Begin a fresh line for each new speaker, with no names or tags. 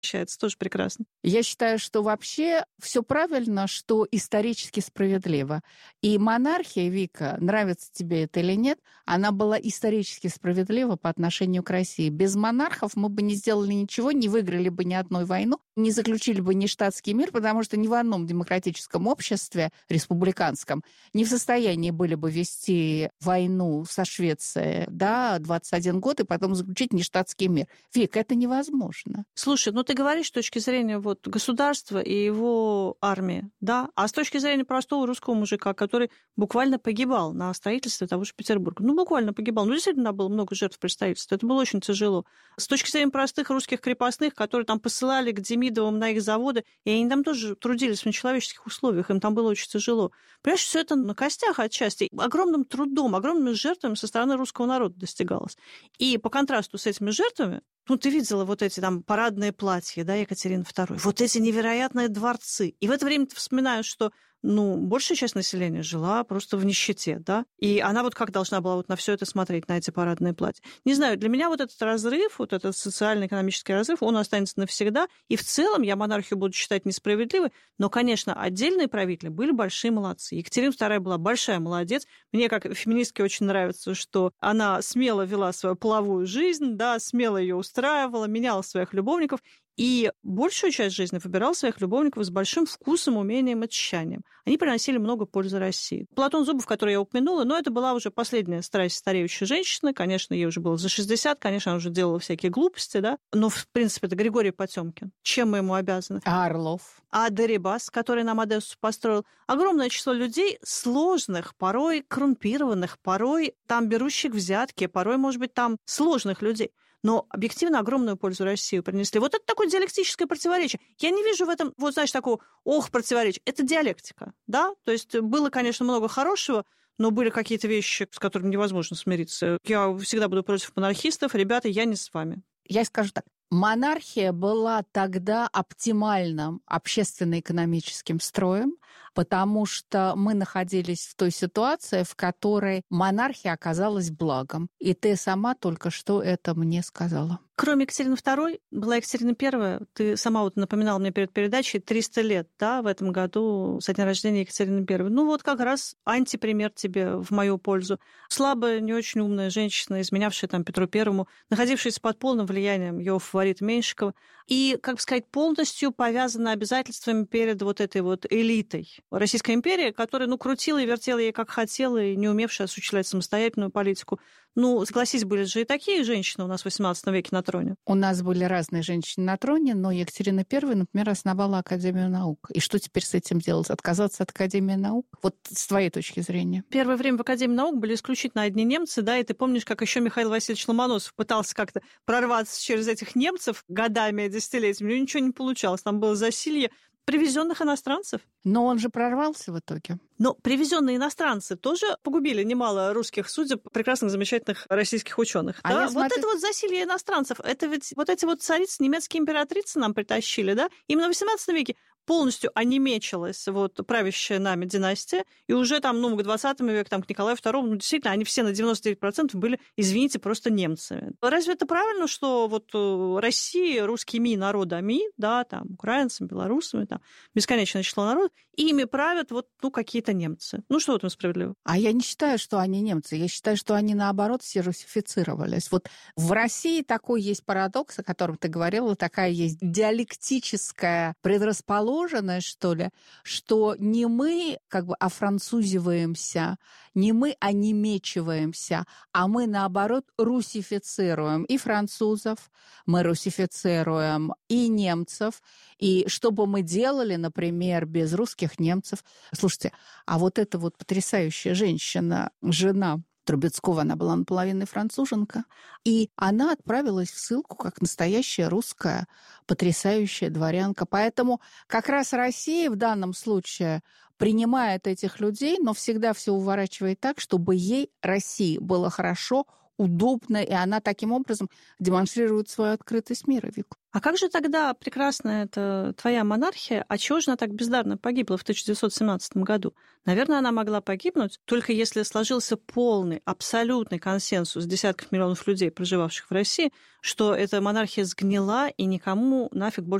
возвращается. Тоже прекрасно.
Я считаю, что вообще все правильно, что исторически справедливо. И монархия, Вика, нравится тебе это или нет, она была исторически справедлива по отношению к России. Без монархов мы бы не сделали ничего, не выиграли бы ни одной войну, не заключили бы ни штатский мир, потому что ни в одном демократическом обществе, республиканском, не в состоянии были бы вести войну со Швецией, 21 год, и потом заключить нештатский мир. Вик, это невозможно.
Слушай, ты говоришь с точки зрения государства и его армии, да? А с точки зрения простого русского мужика, который буквально погибал на строительстве того же Петербурга. Буквально погибал. Действительно, было много жертв при строительстве. Это было очень тяжело. С точки зрения простых русских крепостных, которые там посылали к Демидовым на их заводы, и они там тоже трудились в нечеловеческих условиях, им там было очень тяжело. Понимаешь, все это на костях отчасти, огромным трудом, огромными жертвами со стороны русского народа достигалось. И по контрасту с этими жертвами, ты видела эти там парадные платья, да, Екатерины II, эти невероятные дворцы. И в это время ты вспоминаешь, что большая часть населения жила просто в нищете, да, и она как должна была на все это смотреть, на эти парадные платья. Не знаю, для меня этот разрыв, этот социально-экономический разрыв, он останется навсегда, и в целом я монархию буду считать несправедливой, но, конечно, отдельные правители были большие молодцы. Екатерина II была большая молодец. Мне, как феминистке, очень нравится, что она смело вела свою половую жизнь, да, смело ее устраивала, меняла своих любовников, и большую часть жизни выбирал своих любовников с большим вкусом, умением и тщанием. Они приносили много пользы России. Платон Зубов, который я упомянула, но это была уже последняя стареющая женщина. Конечно, ей уже было за 60, конечно, она уже делала всякие глупости, да. Но, в принципе, это Григорий Потемкин. Чем мы ему обязаны?
А Орлов?
А Дерибас, который нам Одессу построил. Огромное число людей, сложных, порой коррумпированных, порой там берущих взятки, порой, может быть, там сложных людей. Но объективно огромную пользу России принесли. Это такое диалектическое противоречие. Я не вижу в этом, такого противоречия. Это диалектика, да? То есть было, конечно, много хорошего, но были какие-то вещи, с которыми невозможно смириться. Я всегда буду против монархистов. Ребята, я не с вами.
Я скажу так. Монархия была тогда оптимальным общественно-экономическим строем, потому что мы находились в той ситуации, в которой монархия оказалась благом. И ты сама только что это мне сказала.
Кроме Екатерины II, была Екатерина I. Ты сама напоминала мне перед передачей 300 лет, да, в этом году со дня рождения Екатерины I. Как раз антипример тебе в мою пользу. Слабая, не очень умная женщина, изменявшая Петру I, находившаяся под полным влиянием его фаворита Меньшикова, и, полностью повязана обязательствами перед этой элитой Российской империи, которая, крутила и вертела ей как хотела, и не умевшая осуществлять самостоятельную политику. Согласись, были же и такие женщины у нас в XVIII веке на троне.
У нас были разные женщины на троне, но Екатерина I, например, основала Академию наук. И что теперь с этим делать? Отказаться от Академии наук? С твоей точки зрения.
Первое время в Академии наук были исключительно одни немцы, да, и ты помнишь, как еще Михаил Васильевич Ломоносов пытался как-то прорваться через этих немцев годами, десятилетиями, у него ничего не получалось. Там было засилье привезенных иностранцев.
Но он же прорвался в итоге.
Но привезенные иностранцы тоже погубили немало русских судеб, прекрасных, замечательных российских ученых. Да? Это засилье иностранцев, это ведь эти царицы, немецкие императрицы нам притащили, да? Именно в XVIII веке полностью онемечилась правящая нами династия, и уже к 20 веку, к Николаю II, действительно, они все на 99% были, извините, просто немцами. Разве это правильно, что Россия, русскими народами, да, украинцами, белорусами, бесконечное число народов, ими правят какие-то немцы. Что в этом справедливо?
А я не считаю, что они немцы. Я считаю, что они, наоборот, все русифицировались. В России такой есть парадокс, о котором ты говорила, такая есть диалектическая предрасположенность, что ли, что не мы офранцузиваемся, не мы онемечиваемся, а мы, наоборот, русифицируем и французов, мы русифицируем и немцев. И что бы мы делали, например, без русских немцев? Слушайте, а эта потрясающая женщина, жена Трубецкого, она была наполовину француженка, и она отправилась в ссылку как настоящая русская потрясающая дворянка. Поэтому как раз Россия в данном случае принимает этих людей, но всегда все уворачивает так, чтобы ей, России, было хорошо удобно, и она таким образом демонстрирует свою открытость мира, Вика.
А как же тогда прекрасная эта твоя монархия, а чего же она так бездарно погибла в 1917 году? Наверное, она могла погибнуть только если сложился полный, абсолютный консенсус десятков миллионов людей, проживавших в России, что эта монархия сгнила и никому нафиг больше